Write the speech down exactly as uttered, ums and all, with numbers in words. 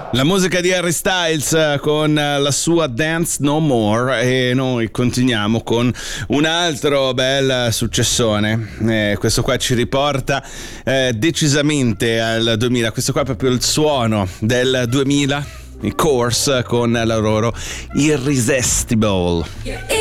La musica di Harry Styles con la sua Dance No More, e noi continuiamo con un altro bel successone. Eh, questo qua ci riporta eh, decisamente al duemila. Questo qua è proprio il suono del duemila, i Course con la loro Irresistible.